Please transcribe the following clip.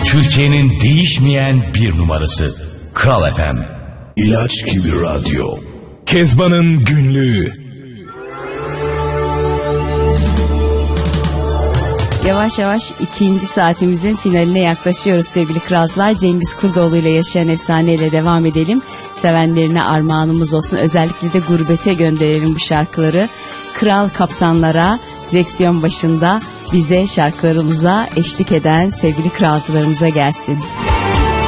Türkiye'nin değişmeyen bir numarası Kral FM. İlaç gibi radyo. Kezban'ın günlüğü. Yavaş yavaş ikinci saatimizin finaline yaklaşıyoruz sevgili kralcılar. Cengiz Kurdoğlu ile Yaşayan Efsane ile devam edelim. Sevenlerine armağanımız olsun. Özellikle de gurbete gönderelim bu şarkıları. Kral kaptanlara, direksiyon başında bize, şarkılarımıza eşlik eden sevgili kralcılarımıza gelsin.